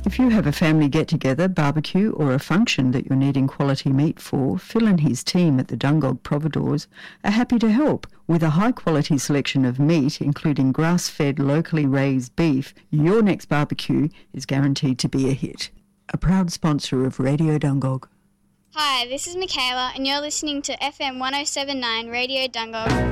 If you have a family get-together, barbecue or a function that you're needing quality meat for, Phil and his team at the Dungog Providores are happy to help. With a high-quality selection of meat, including grass-fed, locally raised beef, your next barbecue is guaranteed to be a hit. A proud sponsor of Radio Dungog. Hi, this is Michaela and you're listening to FM 107.9 Radio Dungog.